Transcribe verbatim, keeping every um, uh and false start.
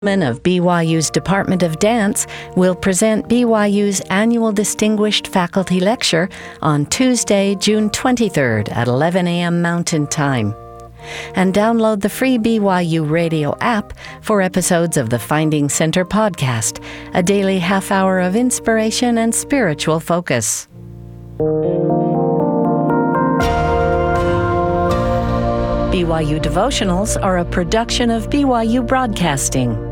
of B Y U's Department of Dance will present B Y U's annual Distinguished Faculty Lecture on Tuesday, June twenty-third at eleven a.m. Mountain Time. And download the free B Y U radio app for episodes of the Finding Center podcast, a daily half hour of inspiration and spiritual focus. B Y U Devotionals are a production of B Y U Broadcasting.